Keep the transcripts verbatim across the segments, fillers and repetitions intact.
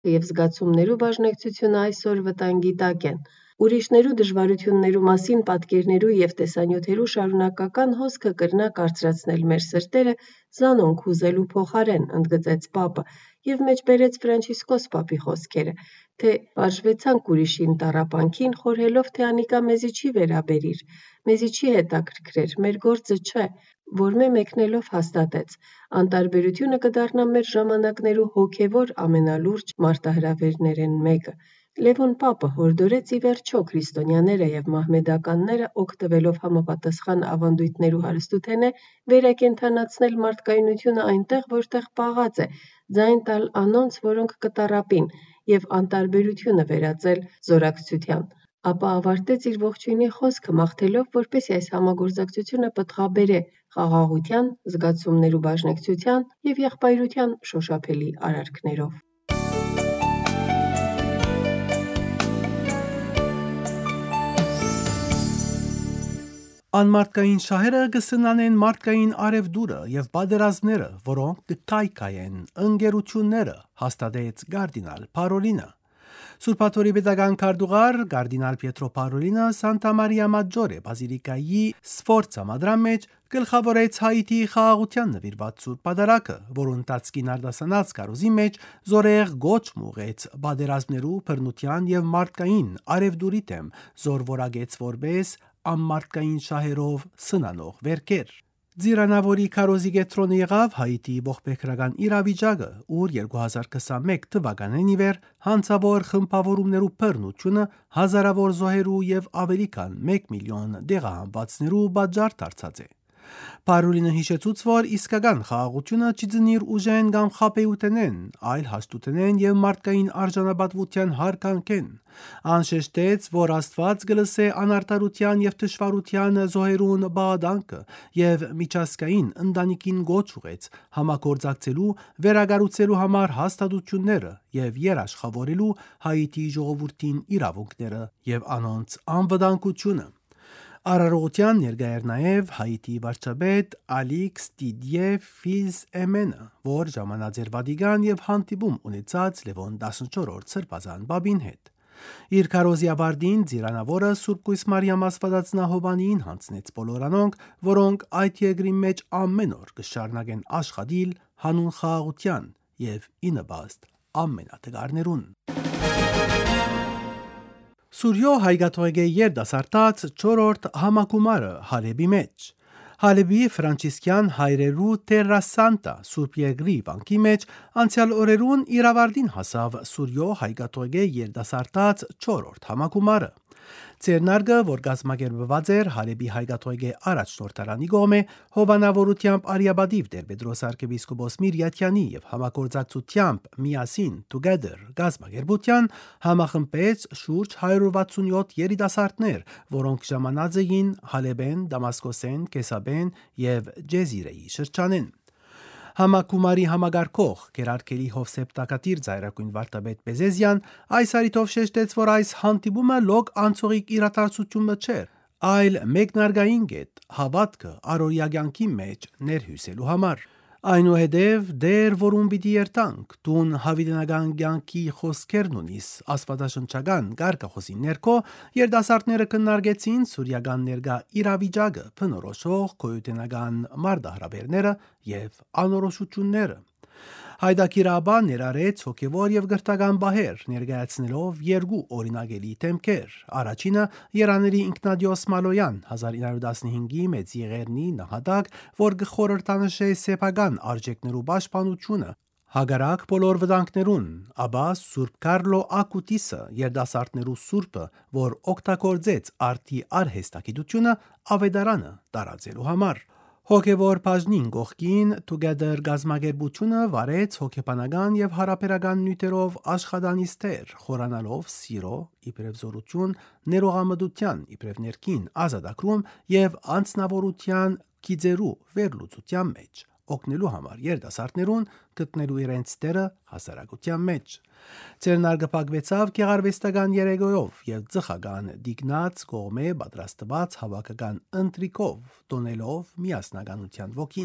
և զգացումներու բաժնեկցությունը այսօր վտանգի տակ են։ Ուրիշներու դժվարություններու մասին պատկերներու եւ տեսանյութերու շարունակական հոսքը կրնա կարծրացնել մեր սրտերը զանոնք հուզելու փոխարեն, ընդգծեց Պապը եւ մեջբերեց Ֆրանցիսկոս Պապի խոսքերը, թե բաժվեցանք ուրիշին տառապանքին, խորհելով, թե անիկա մեզի չի վերաբերիր, մեզի չի հետաքրքրեր, մեր գործը չէ, որ մե մեկնելով հաստատեց. անտարբերությունը կդառնա մեր ժամանակներու հոգևոր ամենալուրջ մարտահրավերներեն մեկը։ Լևոն Պապը հորդորեց ի վերջո քրիստոնյաները եւ մահմեդականները օգտվելով համապատասխան ավանդույթներու հարստութենէ վերակենդանացնել մարդկայնությունը այնտեղ, որտեղ պաղած է, ձայն տալ անոնց, որոնք կտառապին, եւ անտարբերությունը վերածել զորակցության։ Ապա ավարտեց իր ողջույնի խոսքը մաղթելով, որպեսզի այս համագործակցությունը պտղաբերե խաղաղության, զգացումներու բաժնեկցության եւ եղբայրության շոշափելի արարքներով։ Անմարդկային շահերը կսնանեն մարդկային արևդուրը եւ պատերազմները, որոնք կկայքայեն ընկերությունները, հաստատեց կարդինալ Փարոլինը։ Սուրբաթորի պետական քարտուղար կարդինալ Պիետրո Փարոլինը Սանտա Մարիա Մաջորե բազիլիկայի Սֆորցա մադրամ մեջ գլխավորեց Հայիթի խաղաղության նվիրված սուրբ պատարագը, որոնց տածկին արդասանած կարոզի մեջ զորեղ գոչ մուղեց պատերազմներու բռնության եւ մարդկային արևդուրի դեմ, զորվորագեց որպես անմարդկային շահերով սնանող վերքեր։ Ձիրանավորի քարոզի կետրոնը եղավ Հայիթի ողբերգական իրավիճակը, ուր երկու հազար քսանմեկ թվականին ի վեր հանցավոր խմբավորումներու բռնությունը հազարավոր զոհերու եւ ավելի քան մեկ միլիոն դեղահանվածներու պատճառ դարձած է։ Փարոլինը հիշեցուց, որ իսկական խաղաղությունը չձնիր ուժեն կամ խաբեութենեն, այլ հաշտութենեն եւ մարդկային արժանապատվության հարկանքեն։ Անշեշտեց, որ Աստված գլսե անարտարության եւ թշվառության զոհերուն բաղադանքը եւ միջազգային ընտանիքին գոչ ուղեց համագործակցելու, վերագառուցելու համար հաստատությունները եւ երաշխավորելու Հայիթի ժողովրդին իրավունքները եւ անոնց անվտանգությունը։ Արարողության ներկա էր նաև Հայիթի վարչապետ Ալիքս Տիդիե Ֆիլզ-Էմենը, որ ժամանած էր Վատիկան եւ հանդիպում ունեցած Լևոն տասնչորրորդ սրբազան պապին հետ։ Իր քարոզի ավարտին Ձիրանավորը Սուրբ Կույս Մարիամ Աստվածածնահովանիին հանձնեց բոլոր անոնք, որոնք այդ երկրի մեջ ամեն օր կշարունակեն աշխատել հանուն խաղաղության եւ ի նպաստ ամենատգարներուն։ Սուրյո հայկաթողիկե երդասարտած չորրորդ համակումարը Հալեբի մեջ։ Հալեբի ֆրանցիսկյան հայրերու Տերրա Սանտա Սուրբ Երկրի վանքի մեջ անցյալ օրերուն իրավարտին հասավ Սուրյո հայկաթողիկե երդասարտած չորրորդ համակումարը։ Ցերնարգը, որ կազմակերպված էր Հալեբի հայկաթողիկե առաջնորդարանի կողմէ, հովանավորությամբ Արիաբադիվ Տեր-Պետրոս arczepiskopos Միրյաթյանի եւ համագործակցությամբ Միասին Together կազմակերպության համախմբեց շուրջ հարյուր վաթսունյոթ երիտասարդներ, որոնք ժամանած էին Հալեբեն, Դամասկոսեն, Կեսաբեն եւ Ջեզիրեի շրջանեն։ Համակումարի համագարկող Գերարքելի Հովսեփ Տակատիր Զայրակույն վարդապետ Բեզեզյան այս հարիտով շեշտեց, որ այս հանդիպումը լոկ անցողիկ իրադարձությունը չէր, այլ մեկնարկային կետ հավատքը առօրյա կյանքի մեջ ներհյուսելու համար։ Այնուհետև դեր որում պիտի երթանք, տուն հավիտենական կյանքի խոսքերն ունիս աստվածաշնչական կարգախոսի ներքո, երիտասարդները քննարկեցին սուրյական ներկա իրավիճակը, բնորոշող գոյութենական մարտահրավերները եւ անորոշությունները։ Հայդակիրաբա ներառեց հոգևոր եւ գրթական բահեր, ներկայացնելով երկու օրինակելի դեմքեր։ Առաջինը Երաների Ինքնադիոս Մալոյան հազար ինը հարյուր տասնհինգի մեծ եղերնի նահատակ, որ գխորհրդանշե սեփական արժեքներու պաշտպանությունը հագարակ բոլոր վտանգներուն, ապա Սուրբ Կարլո Ակուտիսը երդասարտներու սուրբը, որ օգտագործեց արտի արհեստագիտությունը ավետարանը տարածելու համար։ Հոգևոր բաժնին կողքին Together գազմագերբությունը վարեց հոգեբանական եւ հարաբերական նյութերով աշխատանիստեր, խորանալով սիրո, իբրև զորություն, ներողամտության, իբրև ներքին ազատագրում եւ անձնավորության գիծերու վերլուծության մեջ, օգնելու համար երիտասարդներուն գտնելու իրենց տեղը հասարակության մեջ։ Ցերնարգը փակվեցավ գեղարվեստական երեգոյով եւ ծխական դիգնած կողմե պատրաստված հավաքական ընտրիկով, տոնելով միասնականության ոգին։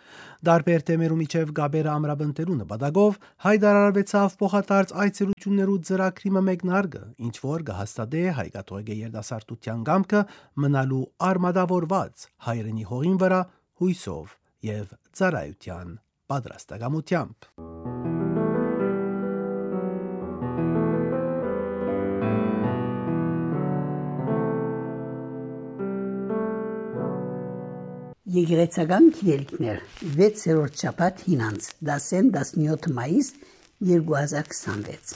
Դարբեր թեմերու միջև գաբերը ամրաբնտելու նպատակով հայտարարվեցավ փոխադարձ այցելություններու ծրագրի մեկնարկը, ինչ որ կհաստատե հայկաթողիկե երիտասարդության կամքը մնալու արմատավորված հայրենի հողին վրա հույսով եւ ծառայության պատրաստակամությամբ։ Եկեղեցական գիտելիքներ վեցերորդ շաբաթ հինանց դասեն տասնյոթ մայիս երկու հազար քսանվեց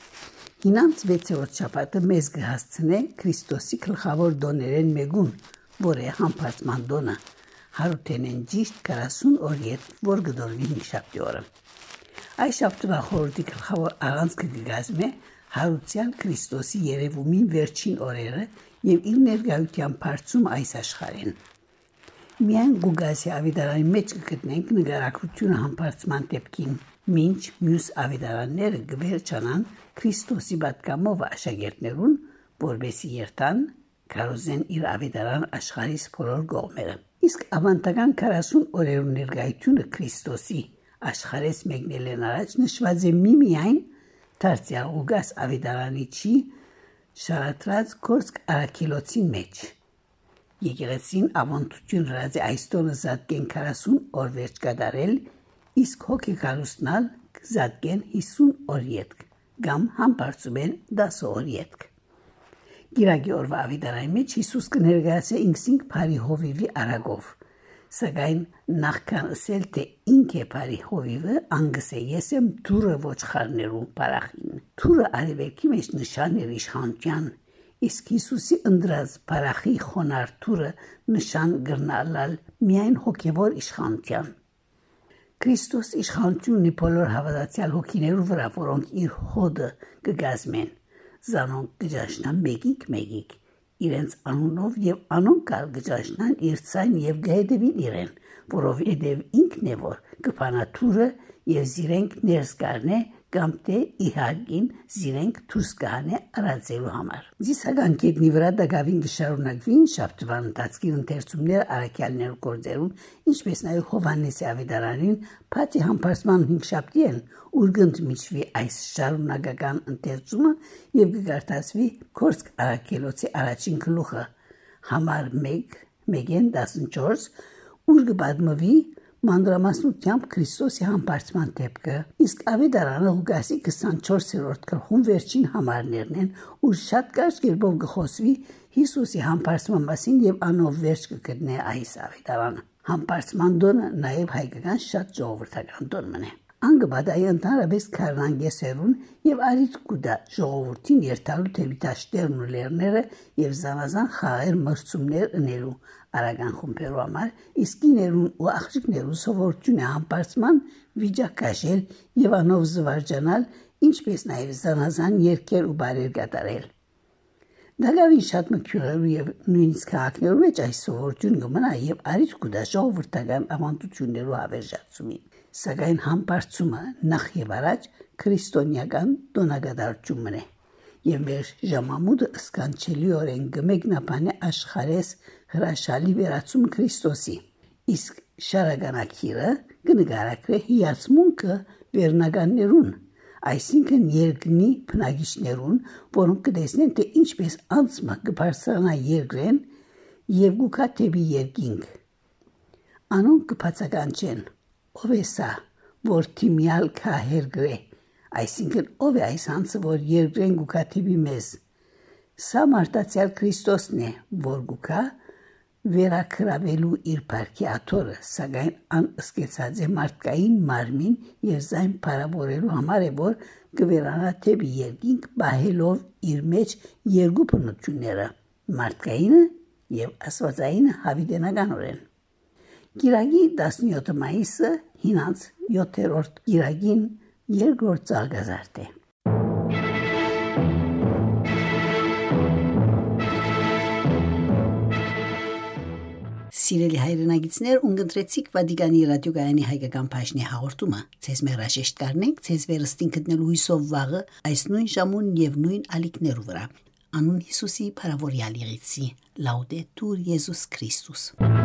Հինանց վեցերորդ շաբաթը մեզ կհասցնե Քրիստոսի գլխավոր դոներեն մեկուն, որ է համբարձման դոնը, հարութենեն ճիշտ քառասուն օր ետ, որ կդորվի հինգշաբթի օրը։ Այս շաբթվա խորհրդի գլխավոր առանցքը կգազմե հարուցյալ Քրիստոսի երևումին վերջին օրերը եւ իր ներկայության բարձում այս աշխարհին։ Միայն Գուգասի ավետարանի մեջ կգտնենք նկարագրությունը համբարձման դեպքին, մինչ մյուս ավետարանները կվերջանան Քրիստոսի պատգամով աշակերտներուն, որովհետեւ երթան կարոզեն իր ավետարան աշխարհիս բոլոր կողմերը։ Իսկ ավանդական քառասուն օրերու ներկայությունը Քրիստոսի աշխարհես մեկնելեն առաջ նշված է միմիայն Դարձյալ Գուգաս ավետարանի չի շարատրած Կորսկ արաքելոցին մեջ։ Եկեղեցին ավանդություն հրած է այս տոնը զատկեն քառասուն օր վերջ կատարել, իսկ հոգեկալուսնալ զատկեն հիսուն օր ետք, կամ համբարձում են դասը օր ետք։ Գիրագի օրվա ավետարանի մեջ Հիսուս կներկայացե ինքսինք բարի հովիվի արագով, սակայն նախքան ասել թե ինք է բարի հովիվը, անգս է ես եմ թուրը ոչխարներուն բարախին։ Թուրը արևելքի մեջ նշան էր իշխանության, իսկ Հիսուսի ընդրած բարախի խոնար թուրը նշան գրնալալ միայն հոգևոր իշխանության։ Քրիստոս իշխանությունն ի բոլոր հավատացյալ հոգիներու վրա, որոնք իր հոդը կգազմեն, զանոնք կճաշնան մեկիկ մեկիկ, իրենց անունով եւ անոնք կալ կճաշնան իր ցայն եւ գեդեվին իրեն, որովհետեւ ինքն է որ կփանա թուրը եւ զիրենք ներս կառնե կամ թե իհարկին զիրենք դուրս կհանե արածելու համար։ Զիսական կետնի վրա դակավին կշարունակվին շաբթվան ընթացքին ընթերցումները առաքյալներու գործերում, ինչպես նաև Հովհաննեսի ավետարանին, բացի համբարձման հինգշաբթի են, ուր կընդմիջվի այս շարունակական ընթերցումը եւ կգարտացվի Կորսկ առաքելոցի առաջին գլուխը, համար մեկ, մեկեն տասնչորս, ուր կպատմվի մանրամասնությամբ Քրիստոսի համբարձման դեպքը, իսկ ավետարանը Ղուկասի քսանչորսերորդ գլխում վերջին համարներն են, ուր շատ կարճ կերպով կխոսվի Հիսուսի համբարձման մասին եւ անով վերջ կգտնե այս ավետարանը։ Համբարձման դոնը նաեւ հայկական շատ ժողովրդական դոն մնե։ Անգբադայի ընդհանրապես քարնանգեսերուն եւ արիտ կուդա ժողովրդին երթալու թևիտաշտերն ու լերները եւ զանազան խաղեր մրցումներ ընելու արագան խումբերու համար, իսկ իներուն ու աղջիկներու սովորություն է համբարձման վիճակաշել եւ անով զվարճանալ, ինչպես նաեւ զանազան երգեր ու բարեր կատարել։ Դակավին շատ մկյուրերու եւ նույնիսկ քաղաքներու մեջ այս սովորություն կմնա եւ արիտ կուդա ժողովրդական ավանդություններու հավերժացումին։ Սակայն համբարձումը նախ եւ առաջ քրիստոնեական տոնակատարությունն է եւ մեր ժամամուտը սկանչելիորեն կմեկնաբանե աշխարհես հրաշալի վերացում Քրիստոսի, իսկ շարականակիրը կնկարագրե հիացմունքը վերնականներուն, այսինքն երկնի բնակիչներուն, որոնք կտեսնեն թե ինչպես անցմը կբարձրանա երկրեն եւ գուքա թեպի երկինք։ Անոնք կբացականչեն. Ով է սա, որ թիմյալ կա հերգրե, այսինքն ով է այս անձը, որ երկրեն գուքա թեպի մեզ։ Սա մարդացյալ Քրիստոսն է, որ գուքա վերակրավելու իր բարքի աթորը, սակայն անըսկեցած է մարդկային մարմին եւ զայն փարավորելու համար է, որ կվերանա թեպի երկինք բահելով իր մեջ երկու բնությունները, մարդկայինը եւ աստվածայինը հավիտենականորեն։ Գիրագի տասնյոթ մայիսը հինանց յոթերորդ գիրագին երկրորդ ծաղկազարդ է։ Սիրելի հայրենագիտներ, ունգընտրեցիք Վատիկանի ռադիոգայանի հայկական բաժնի հաղորդումը։ Ձեզ մերաշեշտ կարնենք, ձեզ վերստին գտնելու հույսով վաղը այս նույն ժամուն եւ նույն ալիքներու վրա։ Անուն Հիսուսի փարավորյալ եղեցի։ Լաուդետուր Եզուս Քրիստոս։